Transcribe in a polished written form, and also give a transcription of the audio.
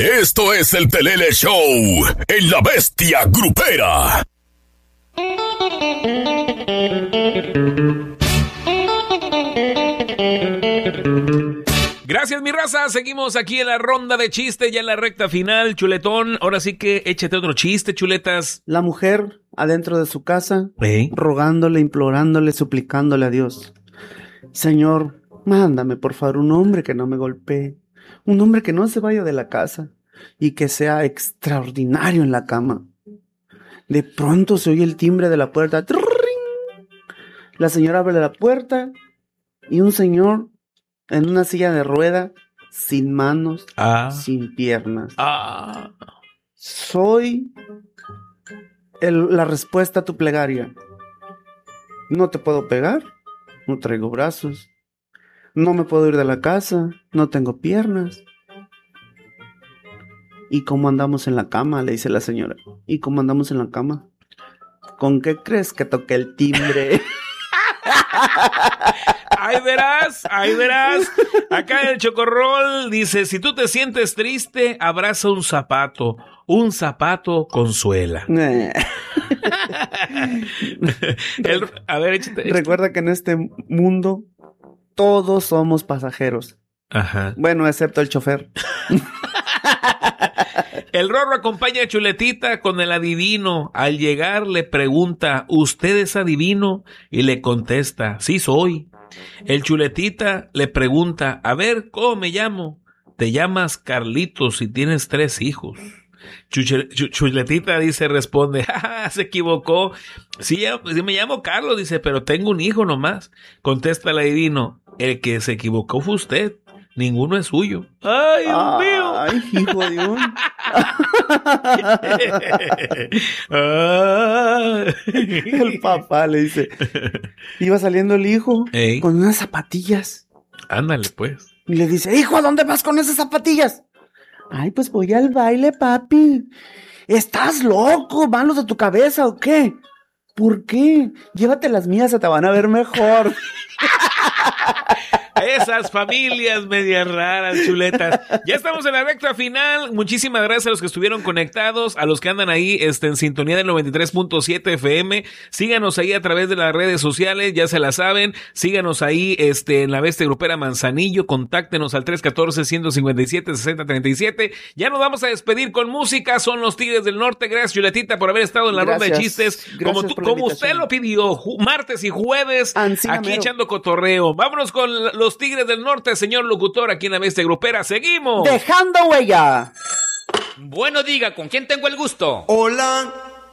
Esto es el Telele Show en La Bestia Grupera. Gracias, mi raza. Seguimos aquí en la ronda de chistes, ya en la recta final, chuletón. Ahora sí que échate otro chiste, chuletas. La mujer adentro de su casa, rogándole, implorándole, suplicándole a Dios. Señor, mándame por favor un hombre que no me golpee, un hombre que no se vaya de la casa y que sea extraordinario en la cama. De pronto se oye el timbre de la puerta. ¡Trrring! La señora abre la puerta y un señor en una silla de rueda, sin manos, sin piernas. Soy la respuesta a tu plegaria. No te puedo pegar, no traigo brazos, no me puedo ir de la casa, no tengo piernas. ¿Y cómo andamos en la cama?, le dice la señora. ¿Y cómo andamos en la cama? ¿Con qué crees que toqué el timbre? Ahí verás, ahí verás. Acá el Chocorrol dice, si tú te sientes triste, abraza un zapato consuela. A ver, échate. Recuerda que en este mundo todos somos pasajeros. Ajá. Bueno, excepto el chofer. El Rorro acompaña a Chuletita con el adivino. Al llegar le pregunta, ¿usted es adivino? Y le contesta, sí soy. El Chuletita le pregunta, a ver, ¿cómo me llamo? Te llamas Carlitos y tienes 3 hijos. Chuletita responde, se equivocó. Sí, me llamo Carlos, dice, pero tengo un hijo nomás. Contesta el adivino, el que se equivocó fue usted. Ninguno es suyo. ¡Ay, Dios mío! ¡Ay, hijo de un! El papá le dice, iba saliendo el hijo con unas zapatillas. Ándale, pues. Y le dice, hijo, ¿a dónde vas con esas zapatillas? Ay, pues voy al baile, papi. ¿Estás loco? ¿Manos de tu cabeza o qué? ¿Por qué? Llévate las mías, se te van a ver mejor. Esas familias medias raras, chuletas. Ya estamos en la recta final. Muchísimas gracias a los que estuvieron conectados, a los que andan ahí en sintonía del 93.7 FM. Síganos ahí a través de las redes sociales, ya se la saben. Síganos ahí en la Bestia Grupera Manzanillo. Contáctenos al 314-157-6037. Ya nos vamos a despedir con música. Son los Tigres del Norte. Gracias, Chuletita, por haber estado en la ronda de chistes. Como usted lo pidió, martes y jueves, aquí echando cotorreo. Vámonos con los Tigres del Norte, señor locutor, aquí en la Bestia Grupera. Seguimos. Dejando huella. Bueno, diga, ¿con quién tengo el gusto? Hola,